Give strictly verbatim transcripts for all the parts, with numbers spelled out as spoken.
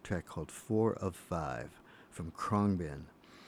track called Four of Five from Khruangbin.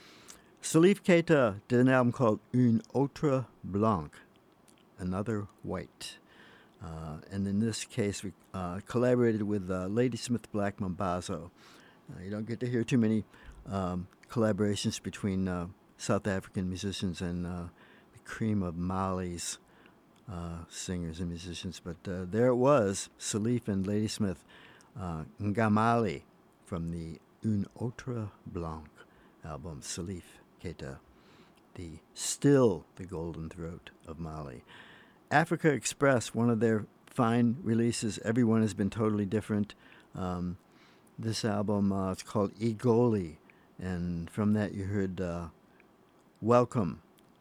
Salif Keita did an album called Une Autre Blanche, Another White. Uh, and in this case, we uh, collaborated with uh, Ladysmith Black Mambazo. Uh, you don't get to hear too many um, collaborations between uh, South African musicians and uh, the cream of Mali's uh, singers and musicians. But uh, there it was, Salif and Ladysmith uh, Ngamali from the Une Autre Blanche album, Salif Keita, the still the golden throat of Mali. Africa Express, one of their fine releases. Everyone has been totally different. Um, this album, uh, it's called Igoli, and from that you heard uh, Welcome.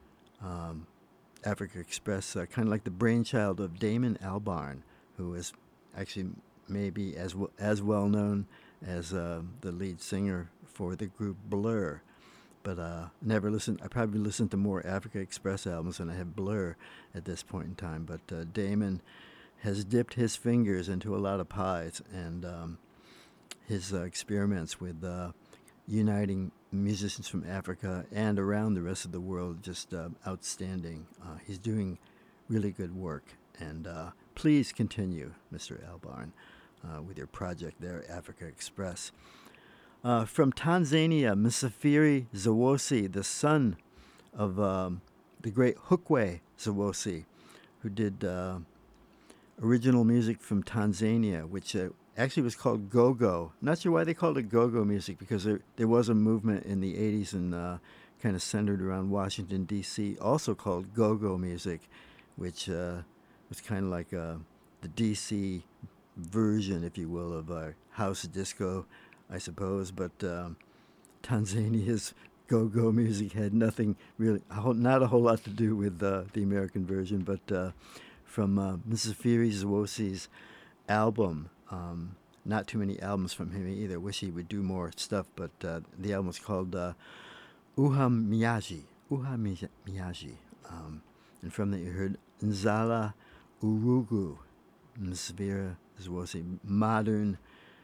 Um, Africa Express, uh, kind of like the brainchild of Damon Albarn, who is actually maybe as w- as well known as uh, the lead singer for the group Blur. But uh, never listened. I probably listened to more Africa Express albums than I have Blur at this point in time. But uh, Damon has dipped his fingers into a lot of pies, and um, his uh, experiments with uh, uniting musicians from Africa and around the rest of the world just uh, outstanding. Uh, he's doing really good work, and uh, please continue, Mister Albarn, uh, with your project there, Africa Express. Uh, from Tanzania, Msafiri Zawosi, the son of um, the great Hukwe Zawosi, who did uh, original music from Tanzania, which uh, actually was called go-go. Not sure why they called it go-go music, because there, there was a movement in the eighties and uh, kind of centered around Washington, D C, also called go-go music, which uh, was kind of like uh, the D C version, if you will, of uh, house disco, I suppose, but um, Tanzania's go-go music had nothing really, a whole, not a whole lot to do with uh, the American version, but uh, from uh, Msafiri Zawosi's album, um, not too many albums from him either. Wish he would do more stuff, but uh, the album is called uh, Uha Miyaji, Uha Miyaji, um, and from that you heard Nzala Urugu, Msafiri Zawosi, modern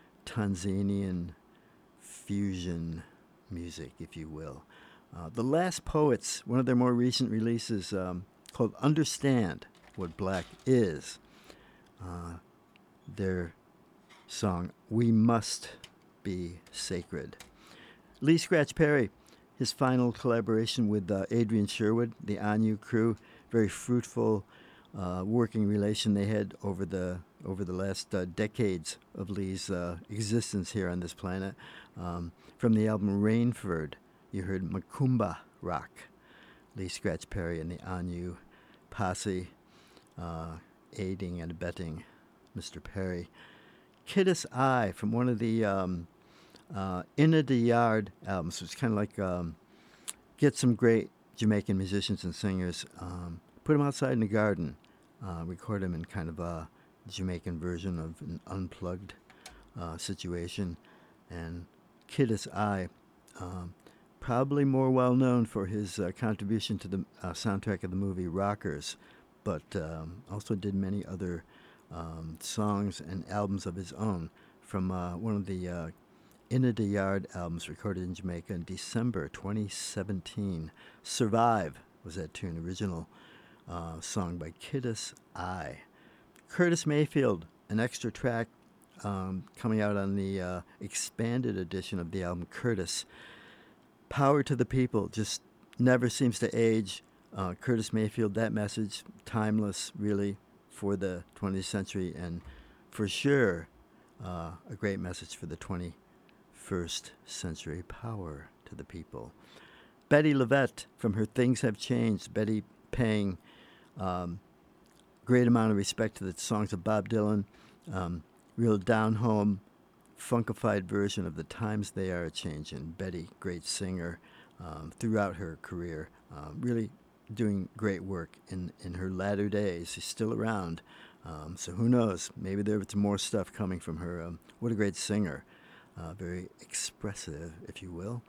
Tanzanian fusion music, if you will. Uh, the Last Poets, one of their more recent releases, um, called Understand What Black Is. Uh, their song, We Must Be Sacred. Lee Scratch Perry, his final collaboration with uh, Adrian Sherwood, the Anu crew, very fruitful uh, working relation they had over the over the last uh, decades of Lee's uh, existence here on this planet. Um, from the album Rainford, you heard Makumba Rock, Lee Scratch Perry and the Anu posse uh, aiding and abetting Mister Perry. Kidduss Eye from one of the um, uh, Inna the Yard albums. So it's kind of like um, get some great Jamaican musicians and singers, um, put them outside in the garden, uh, record them in kind of a Jamaican version of an unplugged uh, situation. And Kidduss Eye, um, probably more well known for his uh, contribution to the uh, soundtrack of the movie Rockers, but um, also did many other um, songs and albums of his own from uh, one of the uh, Inna the Yard albums recorded in Jamaica in December twenty seventeen. Survive was that tune, original uh, song by Kidduss Eye. Curtis Mayfield, an extra track um, coming out on the uh, expanded edition of the album Curtis. Power to the People just never seems to age. Uh, Curtis Mayfield, that message, timeless really for the twentieth century, and for sure uh, a great message for the twenty-first century. Power to the people. Betty Levette from her Things Have Changed, Betty paying um, great amount of respect to the songs of Bob Dylan, um, real down-home, funkified version of The Times They Are A-Changin'. Betty, great singer um, throughout her career, uh, really doing great work in, in her latter days. She's still around, um, so who knows? Maybe there's more stuff coming from her. Um, what a great singer. Uh, very expressive, if you will.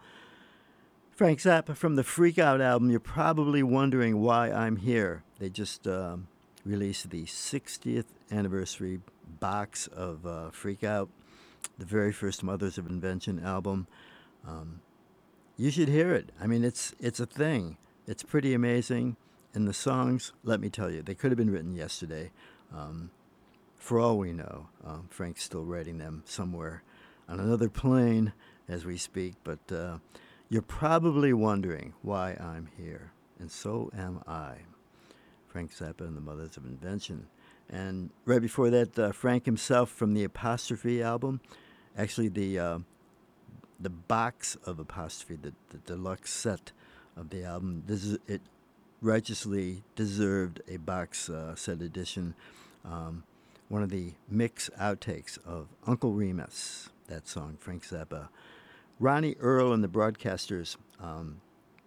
Frank Zappa from the Freak Out album. You're probably wondering why I'm here. They just um, released the sixtieth anniversary box of uh, Freak Out. the very first Mothers of Invention album. Um, you should hear it. I mean, it's it's a thing. It's pretty amazing. And the songs, let me tell you, they could have been written yesterday. Um, for all we know, um, Frank's still writing them somewhere on another plane as we speak. But uh, you're probably wondering why I'm here. And so am I. Frank Zappa and the Mothers of Invention. And right before that, uh, Frank himself from the Apostrophe album. Actually, the uh, the box of Apostrophe, the, the deluxe set of the album, this is, it righteously deserved a box uh, set edition. Um, one of the mix outtakes of Uncle Remus, that song, Frank Zappa. Ronnie Earl and the Broadcasters um,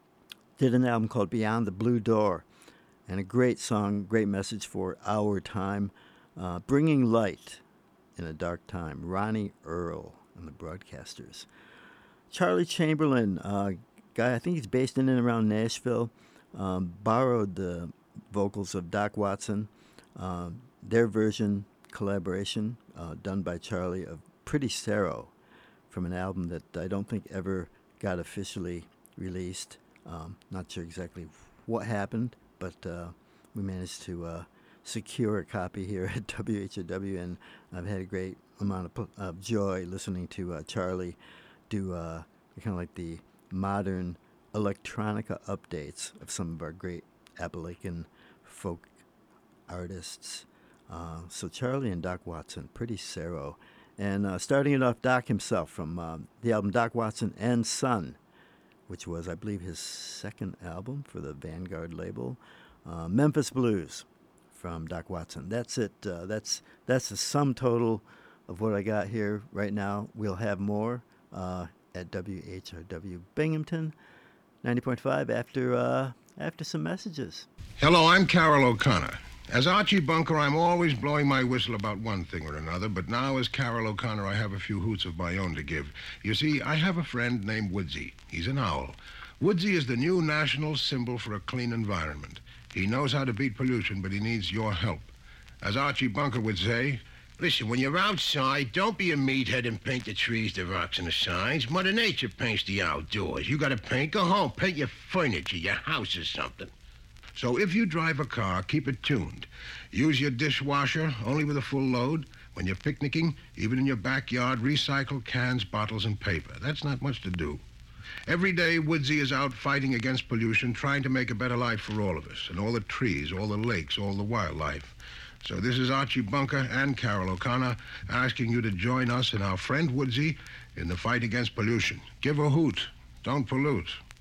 did an album called Beyond the Blue Door, and a great song, great message for our time, uh, bringing light in a dark time. Ronnie Earl and the Broadcasters. Charlie Chamberlain, uh, guy, I think he's based in and around Nashville, um, borrowed the vocals of Doc Watson, uh, their version, collaboration, uh, done by Charlie, of Pretty Cerro, from an album that I don't think ever got officially released. Um, not sure exactly what happened, but uh, we managed to uh, secure a copy here at W H O W, and I've had a great amount of, of joy listening to uh, Charlie do uh, kind of like the modern electronica updates of some of our great Appalachian folk artists. Uh, so Charlie and Doc Watson, Pretty Cerro. And uh, starting it off, Doc himself from uh, the album Doc Watson and Son, which was, I believe, his second album for the Vanguard label. Uh, Memphis Blues from Doc Watson. That's it. Uh, that's that's the sum total of what I got here right now. We'll have more uh, at W H R W Binghamton ninety point five after uh, after some messages. Hello, I'm Carol O'Connor. As Archie Bunker, I'm always blowing my whistle about one thing or another, but now as Carol O'Connor, I have a few hoots of my own to give. You see, I have a friend named Woodsy. He's an owl. Woodsy is the new national symbol for a clean environment. He knows how to beat pollution, but he needs your help. As Archie Bunker would say, listen, when you're outside, don't be a meathead and paint the trees, the rocks, and the signs. Mother Nature paints the outdoors. You gotta paint, go home, paint your furniture, your house or something. So if you drive a car, keep it tuned. Use your dishwasher only with a full load. When you're picnicking, even in your backyard, recycle cans, bottles, and paper. That's not much to do. Every day, Woodsy is out fighting against pollution, trying to make a better life for all of us, and all the trees, all the lakes, all the wildlife. So this is Archie Bunker and Carol O'Connor asking you to join us and our friend Woodsy in the fight against pollution. Give a hoot. Don't pollute.